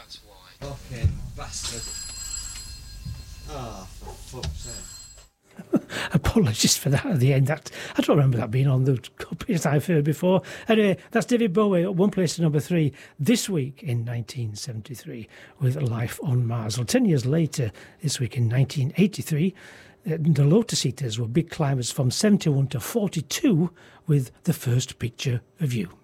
that's why. Fucking bastard. Ah, for fuck's sake. Apologies for that at the end. That I don't remember that being on the copies I've heard before. Anyway, that's David Bowie at one place to number 3 this week in 1973 with Life on Mars. Well, 10 years later, this week in 1983, the Lotus Eaters were big climbers from 71 to 42 with The First Picture of You.